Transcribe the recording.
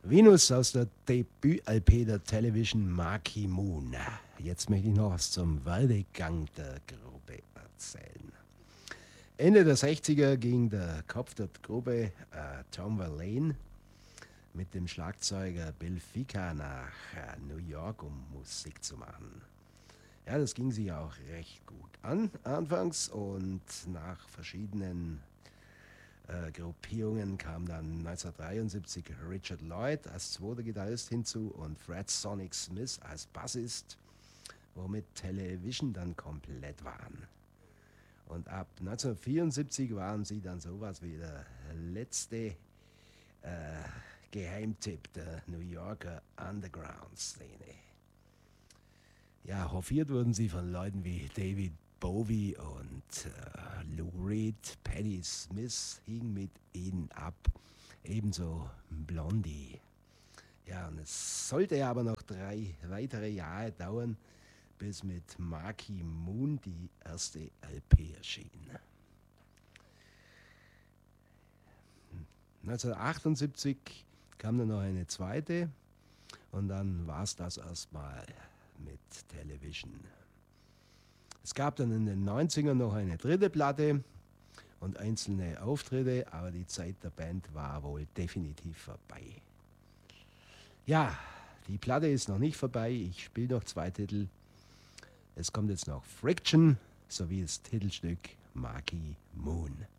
Venus aus der Debüt-LP der Television Marquee Moon. Jetzt möchte ich noch was zum Werdegang der Gruppe erzählen. Ende der 60er ging der Kopf der Gruppe, Tom Verlaine, mit dem Schlagzeuger Bill Fica nach New York, um Musik zu machen. Ja, das ging sich auch recht gut an anfangs, und nach verschiedenen Gruppierungen kam dann 1973 Richard Lloyd als zweiter Gitarrist hinzu und Fred Sonic Smith als Bassist, womit Television dann komplett waren. Und ab 1974 waren sie dann sowas wie der letzte Geheimtipp der New Yorker Underground-Szene. Ja, hofiert wurden sie von Leuten wie David Bowie und Lou Reed. Patti Smith hing mit ihnen ab, ebenso Blondie. Ja, und es sollte aber noch 3 weitere Jahre dauern, bis mit Marquee Moon die erste LP erschien. 1978 kam dann noch eine zweite, und dann war es das erstmal mit Television. Es gab dann in den 90ern noch eine dritte Platte und einzelne Auftritte, aber die Zeit der Band war wohl definitiv vorbei. Ja, die Platte ist noch nicht vorbei. Ich spiele noch 2 Titel. Es kommt jetzt noch Friction sowie das Titelstück Marquee Moon.